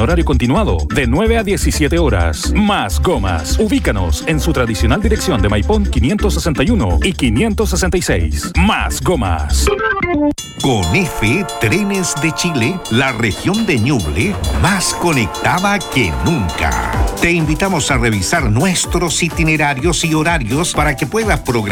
horario continuado de 9 a 17 horas. Más Gomas. Ubícanos en su tradicional dirección de Maipón 561 y 566. Más Gomas. Con F, Trenes de Chile, la región de Ñuble más conectada que nunca. Te invitamos a revisar nuestros itinerarios y horarios para que puedas programar